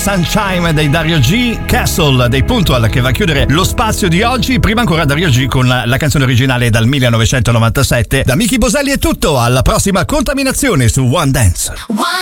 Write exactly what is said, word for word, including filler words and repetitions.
Sunshine dei Dario G, Castle dei Puntual che va a chiudere lo spazio di oggi. Prima ancora Dario G con la canzone originale dal millenovecentonovantasette. Da Miki Boselli è tutto, alla prossima Contaminazione su One Dance.